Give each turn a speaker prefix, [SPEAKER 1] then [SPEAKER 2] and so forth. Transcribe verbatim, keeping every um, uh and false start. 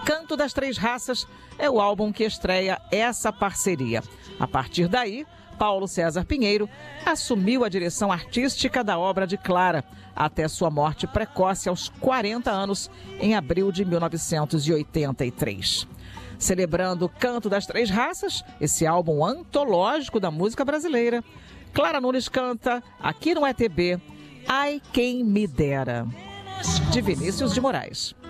[SPEAKER 1] Canto das Três Raças é o álbum que estreia essa parceria. A partir daí, Paulo César Pinheiro assumiu a direção artística da obra de Clara, até sua morte precoce aos quarenta anos, em abril de mil novecentos e oitenta e três. Celebrando Canto das Três Raças, esse álbum antológico da música brasileira, Clara Nunes canta, aqui no E T B, Ai Quem Me Dera, de Vinícius de Moraes.